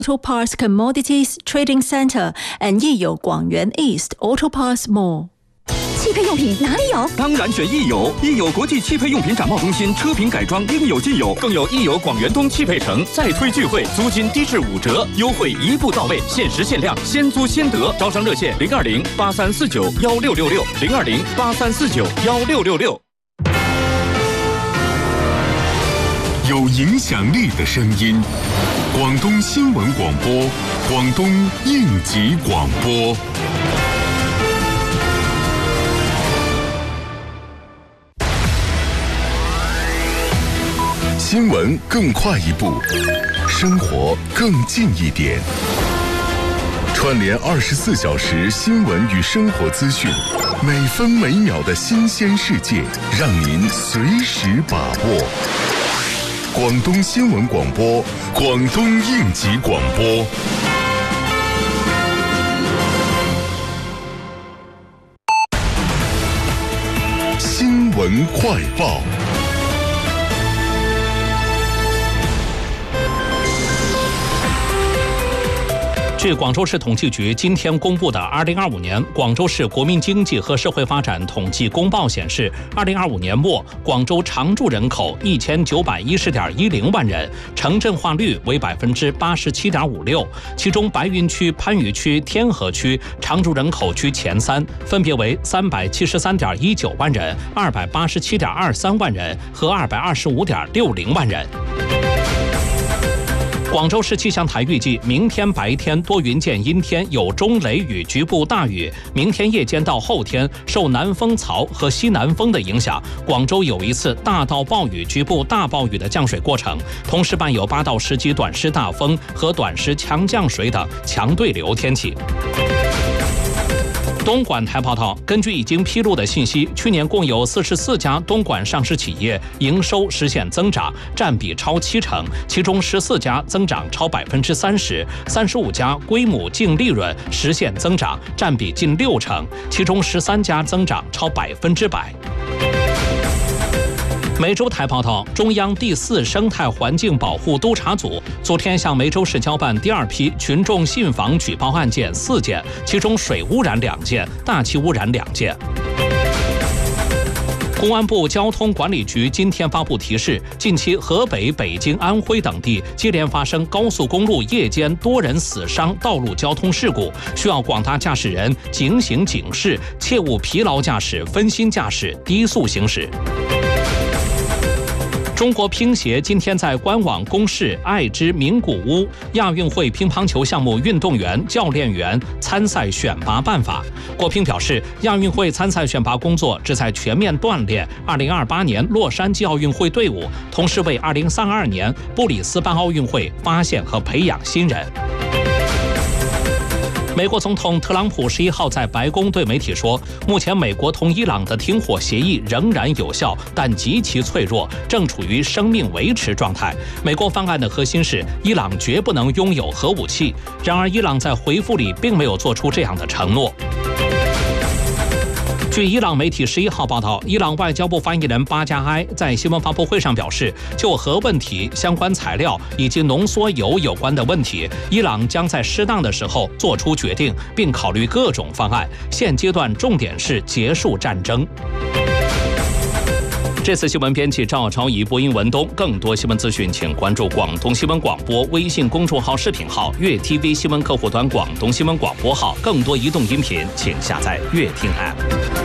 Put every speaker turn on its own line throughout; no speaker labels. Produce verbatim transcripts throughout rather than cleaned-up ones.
Auto Parts Commodities Trading Center and 益友广元 East Auto Parts Mall。
汽配用品哪里有？
当然选益友，益友国际汽配用品展贸中心，车品改装应有尽有，更有益友广元东汽配城再推聚会，租金低至五折，优惠一步到位，限时限量，先租先得。招商热线零二零八三四九幺六六六零二零八三四九幺六六六。
有影响力的声音，广东新闻广播，广东应急广播。新闻更快一步，生活更近一点。串联二十四小时新闻与生活资讯，每分每秒的新鲜世界，让您随时把握。广东新闻广播，广东应急广播。新闻快报。
据广州市统计局今天公布的二零二五年广州市国民经济和社会发展统计公报显示，二零二五年末广州常住人口一千九百一十点一零万人，城镇化率为百分之八十七点五六，其中白云区、番禺区、天河区常住人口居前三，分别为三百七十三点一九万人、二百八十七点二三万人和二百二十五点六零万人。广州市气象台预计，明天白天多云见阴天，有中雷雨，局部大雨。明天夜间到后天，受南风槽和西南风的影响，广州有一次大到暴雨、局部大暴雨的降水过程，同时伴有八到十级短时大风和短时强降水等强对流天气。东莞台报道，根据已经披露的信息，去年共有四十四家东莞上市企业营收实现增长，占比超七成，其中十四家增长超百分之三十，三十五家规模净利润实现增长，占比近六成，其中十三家增长超百分之百。梅州台报道，中央第四生态环境保护督察组昨天向梅州市交办第二批群众信访举报案件四件，其中水污染两件，大气污染两件。公安部交通管理局今天发布提示，近期河北、北京、安徽等地接连发生高速公路夜间多人死伤道路交通事故，需要广大驾驶人警醒警示，切勿疲劳驾驶、分心驾驶、低速行驶。中国乒协今天在官网公示爱之名古屋亚运会乒乓球项目运动员、教练员参赛选拔办法。国乒表示，亚运会参赛选拔工作旨在全面锻炼二零二八年洛杉矶奥运会队伍，同时为二零三二年布里斯班奥运会发现和培养新人。美国总统特朗普十一号在白宫对媒体说，目前美国同伊朗的停火协议仍然有效，但极其脆弱，正处于生命维持状态。美国方案的核心是伊朗绝不能拥有核武器，然而伊朗在回复里并没有做出这样的承诺。据伊朗媒体十一号报道，伊朗外交部发言人巴加埃在新闻发布会上表示，就核问题、相关材料以及浓缩铀有关的问题，伊朗将在适当的时候做出决定，并考虑各种方案。现阶段重点是结束战争。这次新闻编辑赵朝怡，播音文东。更多新闻资讯，请关注广东新闻广播微信公众号、视频号、粤 T V 新闻客户端广东新闻广播号。更多移动音频，请下载粤听 App。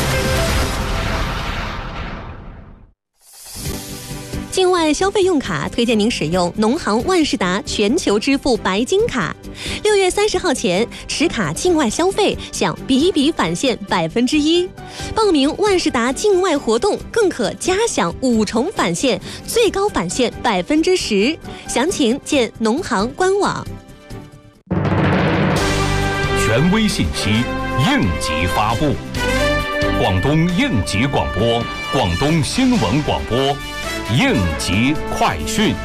境外消费用卡推荐您使用农行万事达全球支付白金卡。六月三十号前持卡境外消费享比比返现百分之一，报名万事达境外活动更可加享五重返现，最高返现百分之十。详情见农行官网。
权威信息，应急发布。广东应急广播，广东新闻广播。应急快讯。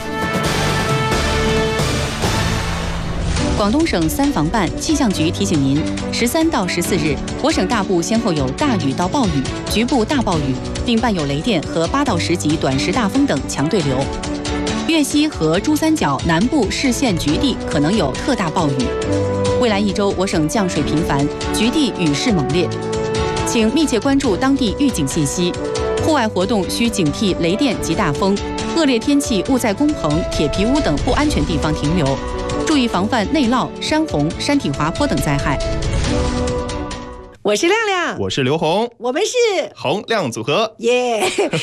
广东省三防办气象局提醒您，十三到十四日，我省大部先后有大雨到暴雨、局部大暴雨，并伴有雷电和八到十级短时大风等强对流。 粤西和珠三角南部市县局地可能有特大暴雨。未来一周，我省降水频繁，局地雨势猛烈，请密切关注当地预警信息。户外活动需警惕雷电及大风，恶劣天气勿在工棚、铁皮屋等不安全地方停留，注意防范内涝、山洪、山体滑坡等灾害。
我是亮亮，
我是刘红，
我们是
红亮组合，
耶、yeah ！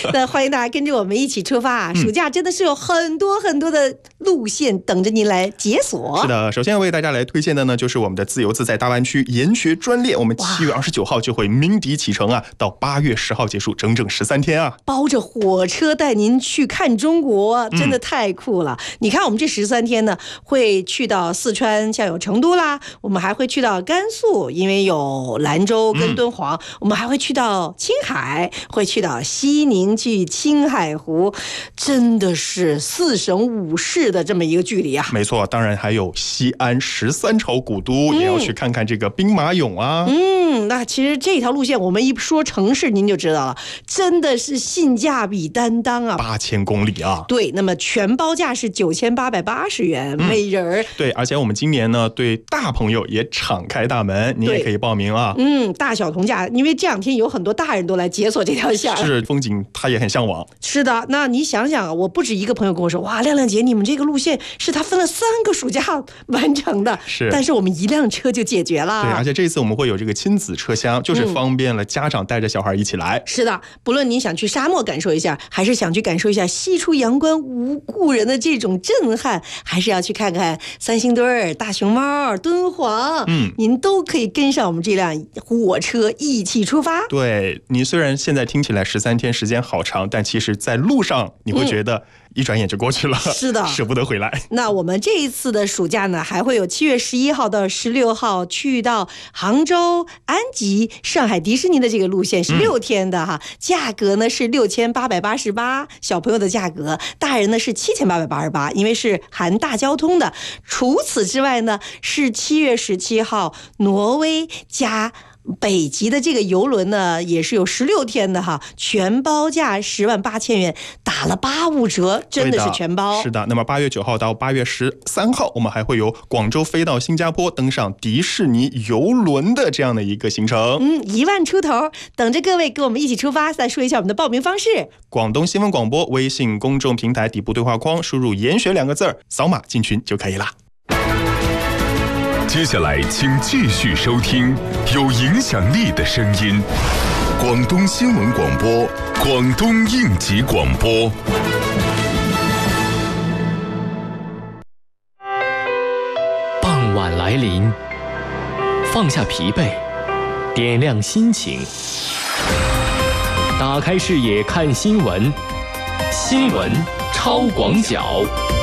那欢迎大家跟着我们一起出发、嗯、暑假真的是有很多很多的路线等着您来解锁。
是的，首先为大家来推荐的呢，就是我们的自由自在大湾区研学专列，我们七月二十九号就会鸣笛启程啊，到八月十号结束，整整十三天啊！
包着火车带您去看中国，真的太酷了！嗯、你看我们这十三天呢，会去到四川，像有成都啦，我们还会去到甘肃，因为有兰州跟敦煌、嗯、我们还会去到青海，会去到西宁，去青海湖，真的是四省五市的这么一个距离啊！
没错，当然还有西安十三朝古都、嗯、也要去看看这个兵马俑啊。
嗯，那其实这条路线我们一说城市您就知道了，真的是性价比担当啊，
八千公里啊！
对，那么全包价是九千八百八十元、嗯、每人。
对，而且我们今年呢，对大朋友也敞开大门，你也可以报名啊。
嗯，大小同价，因为这两天有很多大人都来解锁这条线，
是风景他也很向往。
是的，那你想想，我不止一个朋友跟我说，哇，亮亮姐，你们这个路线是他分了三个暑假完成的，
是，
但是我们一辆车就解决了。
对，而且这次我们会有这个亲子车厢，就是方便了家长带着小孩一起来。
嗯、是的，不论您想去沙漠感受一下，还是想去感受一下西出阳关无故人的这种震撼，还是要去看看三星堆、大熊猫、敦煌，嗯，您都可以跟上我们这辆火车一起出发。
对，你虽然现在听起来十三天时间好长，但其实在路上你会觉得一转眼就过去了。
嗯、是的，
舍不得回来。
那我们这一次的暑假呢，还会有七月十一号到十六号去到杭州、安吉、上海迪士尼的这个路线，是六天的哈，嗯、价格呢是六千八百八十八，小朋友的价格，大人呢是七千八百八十八，因为是含大交通的。除此之外呢，是七月十七号挪威加北极的这个游轮呢，也是有十六天的哈，全包价十万八千元，打了八五折，真的是全包。
是的，那么八月九号到八月十三号，我们还会由广州飞到新加坡，登上迪士尼游轮的这样的一个行程。
嗯，一万出头，等着各位跟我们一起出发。再说一下我们的报名方式：
广东新闻广播微信公众平台底部对话框输入“研学”两个字，扫码进群就可以了。
接下来请继续收听有影响力的声音，广东新闻广播，广东应急广播。
傍晚来临，放下疲惫，点亮心情，打开视野看新闻，新闻超广角。